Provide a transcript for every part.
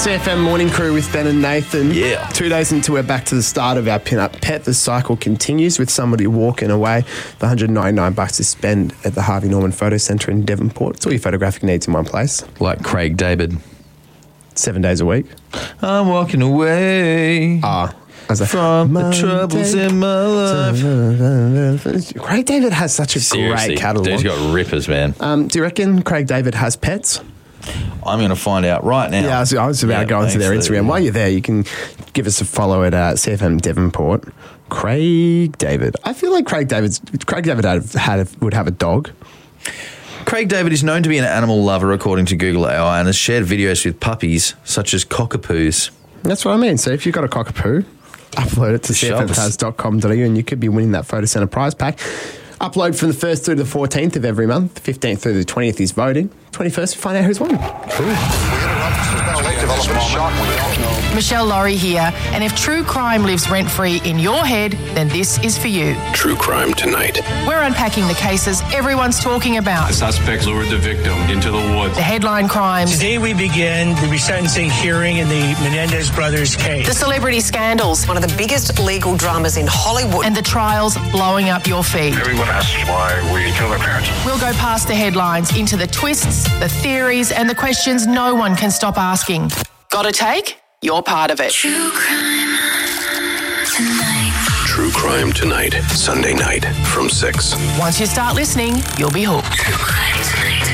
SAFM Morning Crew with Ben and Nathan. Yeah. 2 days into we're back to the start of our pin-up pet. The cycle continues with somebody walking away. The $199 to spend at the Harvey Norman Photo Centre in Devonport. It's all your photographic needs in one place. Like Craig David. 7 days a week. I'm walking away from the troubles in my life. Craig David has such a great catalogue. Dude's got rippers, man. Do you reckon Craig David has pets? I'm going to find out right now. Yeah, I was about to go onto their Instagram. While you're there, you can give us a follow at CFM Devonport. Craig David. I feel like Craig David would have a dog. Craig David is known to be an animal lover, according to Google AI, and has shared videos with puppies, such as cockapoos. That's what I mean. So if you've got a cockapoo, upload it to cfmtaz.com.au and you could be winning that Photo Centre prize pack. Upload from the 1st through to the 14th of every month. The 15th through the 20th is voting. 21st, find out who's won. Cool. Michelle Laurie here, and if true crime lives rent-free in your head, then this is for you. True Crime Tonight. We're unpacking the cases everyone's talking about. The suspect lured the victim into the woods. The headline crimes. Today we begin the resentencing hearing in the Menendez brothers case. The celebrity scandals. One of the biggest legal dramas in Hollywood. And the trials blowing up your feed. Everyone asks why we killed our parents. We'll go past the headlines into the twists, the theories, and the questions no one can stop asking. Got a take? You're part of it. True Crime Tonight. True Crime Tonight, Sunday night from 6. Once you start listening, you'll be hooked. True Crime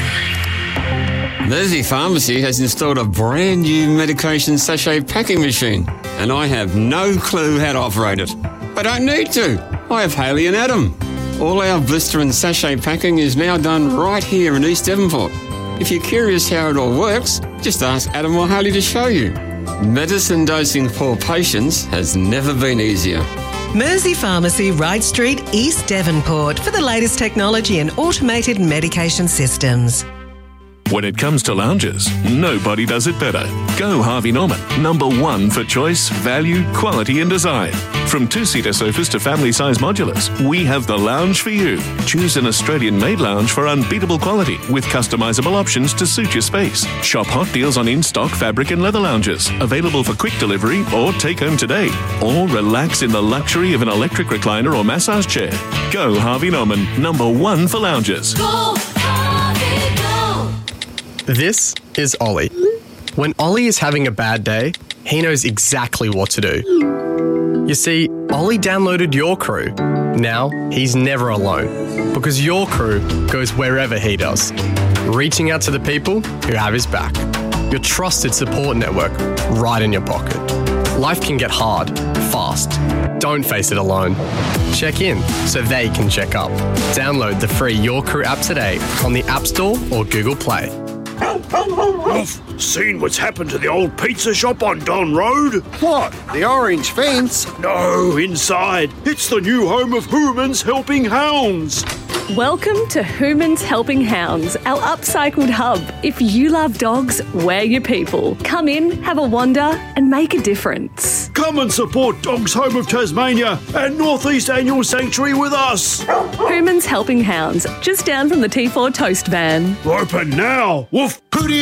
Tonight. Mersey Pharmacy has installed a brand new medication sachet packing machine, and I have no clue how to operate it. I don't need to. I have Haley and Adam. All our blister and sachet packing is now done right here in East Devonport. If you're curious how it all works, just ask Adam or Haley to show you. Medicine dosing for patients has never been easier. Mersey Pharmacy, Wright Street, East Devonport, for the latest technology and automated medication systems. When it comes to lounges, nobody does it better. Go Harvey Norman, #1 for choice, value, quality and design. From two-seater sofas to family-size modulars, we have the lounge for you. Choose an Australian-made lounge for unbeatable quality with customizable options to suit your space. Shop hot deals on in-stock fabric and leather lounges, available for quick delivery or take home today. Or relax in the luxury of an electric recliner or massage chair. Go Harvey Norman, #1 for lounges. Go, Harvey, go! This is Ollie. When Ollie is having a bad day, he knows exactly what to do. You see, Ollie downloaded Your Crew. Now, he's never alone, because Your Crew goes wherever he does, reaching out to the people who have his back. Your trusted support network right in your pocket. Life can get hard, fast. Don't face it alone. Check in so they can check up. Download the free Your Crew app today on the App Store or Google Play. Seen what's happened to the old pizza shop on Don Road? What? The orange fence? No, inside. It's the new home of Humans Helping Hounds. Welcome to Humans Helping Hounds, our upcycled hub. If you love dogs, we're your people. Come in, have a wander, and make a difference. Come and support Dogs Home of Tasmania and Northeast Annual Sanctuary with us. Humans Helping Hounds, just down from the T4 Toast van. Open now. Woof.